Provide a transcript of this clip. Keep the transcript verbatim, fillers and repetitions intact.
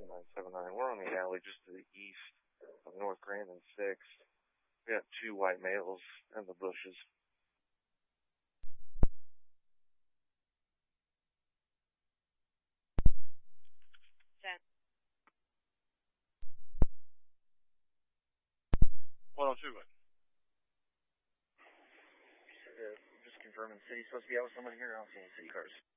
two nine seven nine. We're on the alley just to the east of North Grand and sixth. We got two white males in the bushes. ten. one oh two, what? Uh, just confirming, the city's supposed to be out with someone here. I don't see any city cars.